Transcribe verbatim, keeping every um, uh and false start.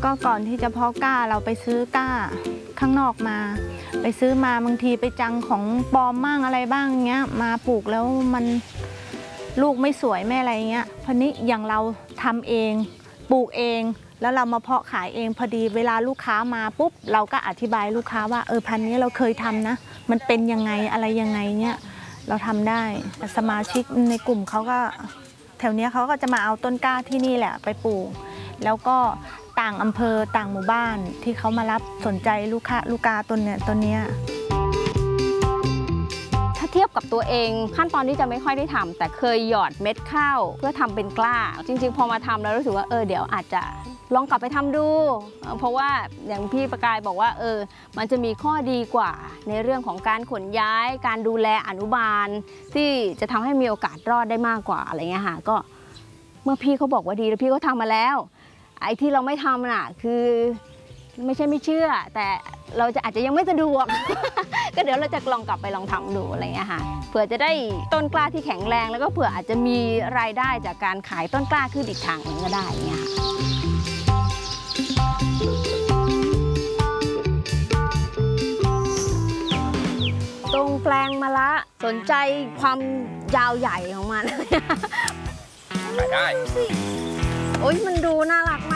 ก็ก่อนที่จะเพาะกล้าเราไปซื้อกล้าข้างนอกมาไปซื้อมาบางทีไปจังของปลอมมั่งอะไรบ้างเงี้ยมาปลูกแล้วมันลูกไม่สวยไม่อะไรเงี้ยพอนี้อย่างเราทำเองปลูกเองแล้วเรามาเพาะขายเองพอดีเวลาลูกค้ามาปุ๊บเราก็อธิบายลูกค้าว่าเออพันธุ์นี้เราเคยทำนะมันเป็นยังไงอะไรยังไงเนี่ยเราทำได้สมาชิกในกลุ่มเขาก็แถวนี้เขาก็จะมาเอาต้นกล้าที่นี่แหละไปปลูกแล้วก็ต่างอำเภอต่างหมู่บ้านที่เขามารับสนใจลูกค้าลูกกาต้นเนี้ยต้นเนี้ยถ้าเทียบกับตัวเองขั้นตอนที่จะไม่ค่อยได้ทำแต่เคยหยอดเม็ดข้าวเพื่อทำเป็นกล้าจริงๆพอมาทำแล้วรู้สึกว่าเออเดี๋ยวอาจจะลองกลับไปทำดูเพราะว่าอย่างพี่ประกายบอกว่าเออมันจะมีข้อดีกว่าในเรื่องของการขนย้ายการดูแลอนุบาลที่จะทำให้มีโอกาสรอดได้มากกว่าอะไรเงี้ยค่ะก็เมื่อพี่เขาบอกว่าดีแล้วพี่ก็ทำมาแล้วไอ้ที่เราไม่ทำน่ะคือไม่ใช่ไม่เชื่อแต่เราจะอาจจะยังไม่สะดวก ก็เดี๋ยวเราจะลองกลับไปลองทำดูอะไรเงี้ยค่ะเผื่อจะได้ต้นกล้าที่แข็งแรงแล้วก็เผื่ออาจจะมีรายได้จากการขายต้นกล้าขึ้นอีกทางหนึ่งก็ได้เงี้ยค่ะตรงแปลงมะละสนใจความยาวใหญ่ของมันขายได้โอ๊ยมันดูน่ารักม